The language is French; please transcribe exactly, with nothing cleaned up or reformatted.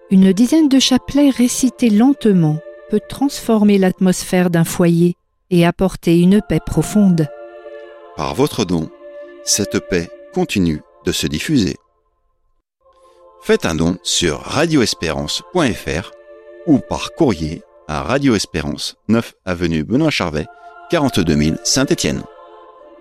Une dizaine de chapelets récités lentement peut transformer l'atmosphère d'un foyer et apporter une paix profonde. Par votre don, cette paix continue de se diffuser. Faites un don sur radio espérance point f r ou par courrier à Radio Espérance, neuf avenue Benoît Charvet, quarante-deux mille Saint-Étienne.